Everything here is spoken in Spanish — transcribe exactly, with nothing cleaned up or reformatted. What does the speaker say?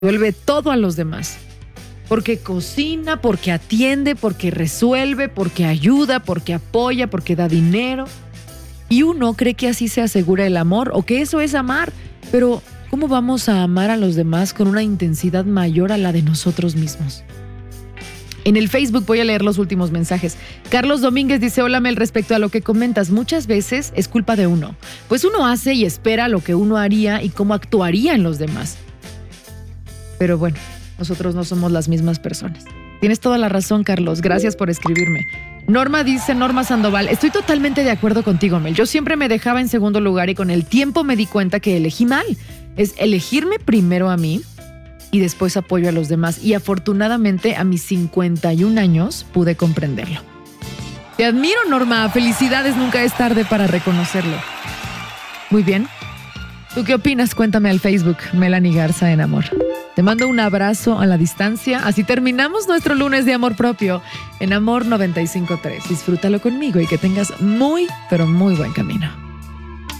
Resuelve todo a los demás. Porque cocina, porque atiende, porque resuelve, porque ayuda, porque apoya, porque da dinero. Y uno cree que así se asegura el amor o que eso es amar. Pero, ¿cómo vamos a amar a los demás con una intensidad mayor a la de nosotros mismos? En el Facebook voy a leer los últimos mensajes. Carlos Domínguez dice, hola Mel, respecto a lo que comentas, muchas veces es culpa de uno. Pues uno hace y espera lo que uno haría y cómo actuaría en los demás. Pero bueno, nosotros no somos las mismas personas. Tienes toda la razón, Carlos. Gracias por escribirme. Norma dice, Norma Sandoval, estoy totalmente de acuerdo contigo, Mel. Yo siempre me dejaba en segundo lugar y con el tiempo me di cuenta que elegí mal. Es elegirme primero a mí y después apoyo a los demás. Y afortunadamente a mis cincuenta y un años pude comprenderlo. Te admiro, Norma. Felicidades, nunca es tarde para reconocerlo. Muy bien. ¿Tú qué opinas? Cuéntame al Facebook, Melanie Garza en Amor. Te mando un abrazo a la distancia. Así terminamos nuestro lunes de amor propio en Amor noventa y cinco punto tres. Disfrútalo conmigo y que tengas muy, pero muy buen camino.